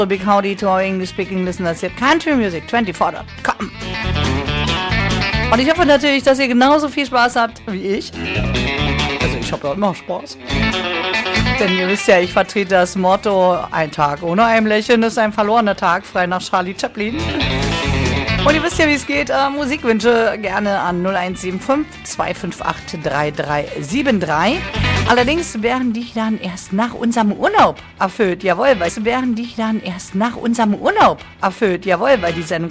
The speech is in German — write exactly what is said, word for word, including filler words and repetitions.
Big howdy to our English-speaking listeners here at country music twenty-four dot com. Und ich hoffe natürlich, dass ihr genauso viel Spaß habt wie ich. Also ich habe ja immer Spaß. Denn ihr wisst ja, ich vertrete das Motto, ein Tag ohne ein Lächeln ist ein verlorener Tag, frei nach Charlie Chaplin. Und ihr wisst ja, wie es geht. Äh, Musikwünsche gerne an null eins sieben fünf, zwei fünf acht, drei drei sieben drei. Allerdings werden die dann erst nach unserem Urlaub erfüllt. Jawohl, weißt du, werden die dann erst nach unserem Urlaub erfüllt. Jawohl, weil die Sendung